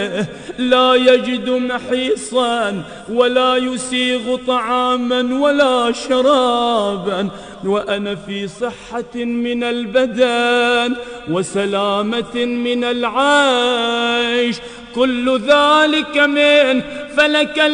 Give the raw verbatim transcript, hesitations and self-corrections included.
لا يجد محيصا ولا يسيغ طعاما ولا شرابا، وأنا في صحة من البدن وسلامة من العيش، كل ذلك من فلك